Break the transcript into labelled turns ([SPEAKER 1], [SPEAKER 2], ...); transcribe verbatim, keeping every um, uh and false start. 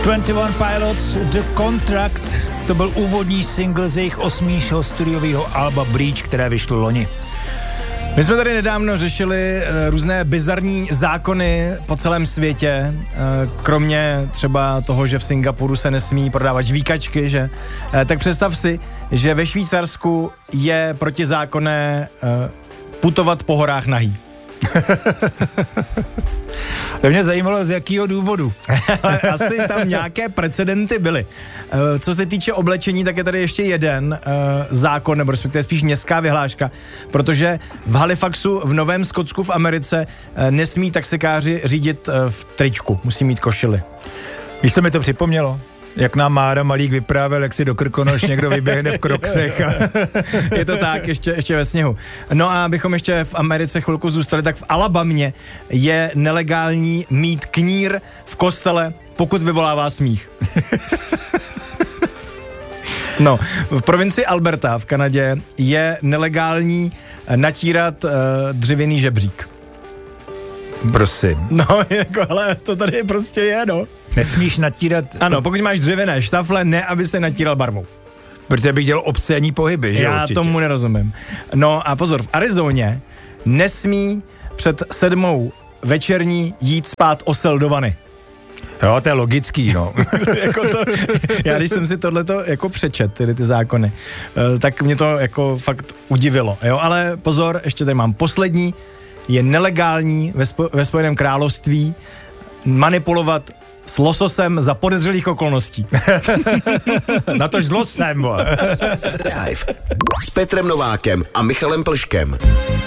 [SPEAKER 1] dvacet jedna Pilots, The Contract, to byl úvodní single z jejich osmého studiového alba Breach, které vyšlo loni.
[SPEAKER 2] My jsme tady nedávno řešili uh, různé bizarní zákony po celém světě, uh, kromě třeba toho, že v Singapuru se nesmí prodávat žvíkačky, že? Uh, tak představ si, že ve Švýcarsku je protizákonné uh, putovat po horách nahý.
[SPEAKER 1] To mě zajímalo, z jakého důvodu.
[SPEAKER 2] Asi tam nějaké precedenty byly. Uh, co se týče oblečení, tak je tady ještě jeden uh, zákon, nebo respektive spíš městská vyhláška, protože v Halifaxu v Novém Skotsku v Americe uh, nesmí taxikáři řídit uh, v tričku, musí mít košili.
[SPEAKER 1] Víš, co mi to připomnělo? Jak nám Mára Malík vyprávěl, jak si do Krkonoš někdo vyběhne v kroksech. A...
[SPEAKER 2] Je to tak, ještě, ještě ve sněhu. No a abychom ještě v Americe chvilku zůstali, tak v Alabamě je nelegální mít knír v kostele, pokud vyvolává smích. No, v provincii Alberta v Kanadě je nelegální natírat uh, dřevěný žebřík.
[SPEAKER 1] Prosím.
[SPEAKER 2] No, jako, ale to tady prostě je, no.
[SPEAKER 1] Nesmíš natírat...
[SPEAKER 2] Ano, pokud máš dřevěné štafle, ne, aby se natíral barvou.
[SPEAKER 1] Protože bych dělal obscénní pohyby, že
[SPEAKER 2] Já
[SPEAKER 1] určitě.
[SPEAKER 2] tomu nerozumím. No a pozor, v Arizoně nesmí před sedmou večerní jít spát osel do vany.
[SPEAKER 1] Jo, to je logický, no.
[SPEAKER 2] Jako to, já když jsem si tohleto jako přečet, tyhle ty zákony, tak mě to jako fakt udivilo. Jo, ale pozor, ještě tady mám poslední. Je nelegální ve, spo, ve Spojeném království manipulovat s lososem za podezřelých okolností.
[SPEAKER 1] Na tož s losem, bo.
[SPEAKER 3] S Petrem Novákem a Michalem Plškem.